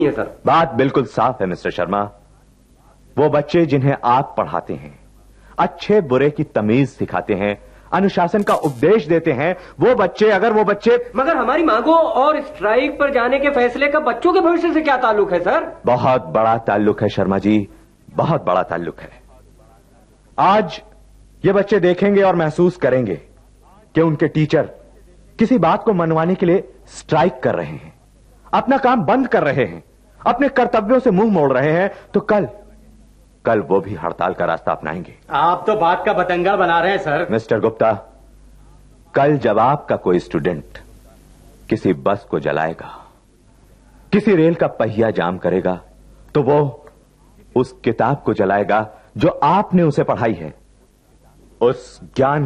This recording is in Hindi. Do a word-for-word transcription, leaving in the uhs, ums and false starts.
है सर। बात बिल्कुल साफ है मिस्टर शर्मा। वो बच्चे जिन्हें आप पढ़ाते हैं, अच्छे बुरे की तमीज सिखाते हैं, अनुशासन का उपदेश देते हैं, वो बच्चे अगर वो बच्चे मगर हमारी मांगों और स्ट्राइक पर जाने के फैसले का बच्चों के भविष्य से क्या ताल्लुक है सर? बहुत बड़ा ताल्लुक है शर्मा जी, बहुत बड़ा ताल्लुक है। आज ये बच्चे देखेंगे और महसूस करेंगे कि उनके टीचर किसी बात को मनवाने के लिए स्ट्राइक कर रहे हैं, अपना काम बंद कर रहे हैं, अपने कर्तव्यों से मुंह मोड़ रहे हैं, तो कल कल वो भी हड़ताल का रास्ता अपनाएंगे। आप तो बात का बतंगा बना रहे हैं सर। मिस्टर गुप्ता, कल जब आपका कोई स्टूडेंट किसी बस को जलाएगा, किसी रेल का पहिया जाम करेगा, तो वो उस किताब को जलाएगा जो आपने उसे पढ़ाई है, उस ज्ञान